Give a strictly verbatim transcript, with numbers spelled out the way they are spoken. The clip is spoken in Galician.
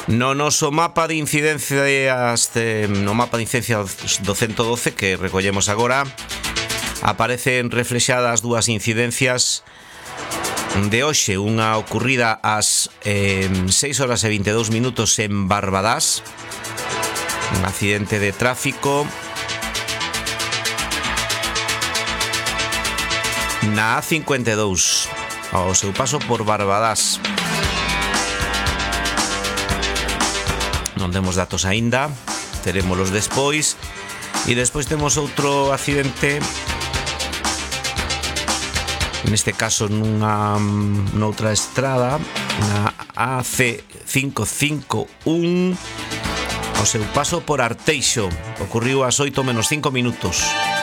No noso mapa de incidencias de, no mapa de incidencias do ciento doce que recollemos agora, aparecen reflexadas dúas incidencias de hoxe. Unha ocurrida ás eh, seis horas e veintidós minutos en Barbadás, un accidente de tráfico na A cincuenta e dous ao seu paso por Barbadás. Non temos datos aínda, terémolos despois. E despois temos outro accidente, neste caso nunha noutra estrada, na A C cinco cinco un, ao seu paso por Arteixo. Ocorriu ás oito menos cinco minutos.